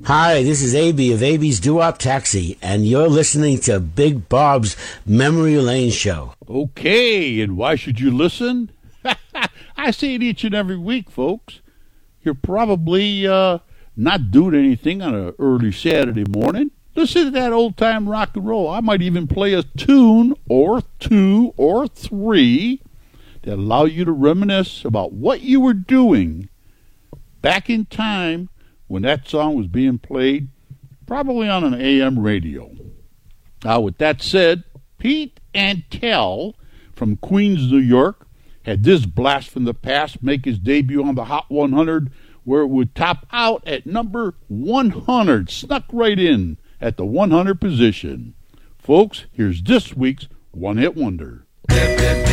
Hi, this is AB of AB's Doo-Wop Taxi, and you're listening to Big Bob's Memory Lane Show. Okay, and why should you listen? I say it each and every week, folks. You're probably not doing anything on an early Saturday morning. Listen to that old-time rock and roll. I might even play a tune or two or three that allow you to reminisce about what you were doing back in time when that song was being played, probably on an AM radio. Now, with that said, Pete and Kel from Queens, New York, had this blast from the past make his debut on the Hot 100, where it would top out at number 100, snuck right in at the 100 position. Folks, here's this week's One Hit Wonder.